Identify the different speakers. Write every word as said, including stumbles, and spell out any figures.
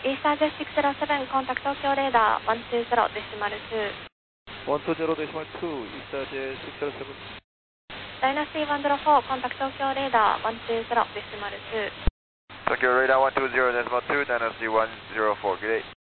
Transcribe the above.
Speaker 1: East Jet six zero seven, contact Tokyo radar one two zero decimal two.
Speaker 2: one two zero decimal two, East Jet six zero seven.
Speaker 1: Dynasty one zero four, contact Tokyo radar one two zero decimal two.
Speaker 3: Tokyo radar one two zero decimal two, Dynasty one zero four, good day.